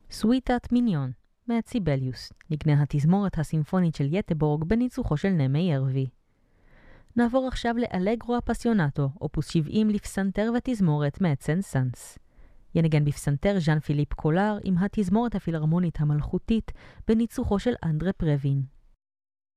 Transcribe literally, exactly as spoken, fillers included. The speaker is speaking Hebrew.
סוויטת מיניון, מאת סיבליוס, נגנה התזמורת הסימפונית של יטבורג בניצוחו של נמי ירווי. נעבור עכשיו לאלגרו אפסיונטו, אופוס שבעים לפסנתר ותזמורת מאת סן סאנס. ינגן בפסנתר ז'אן פיליפ קולר עם התזמורת הפילהרמונית המלכותית בניצוחו של אנדרה פרווין.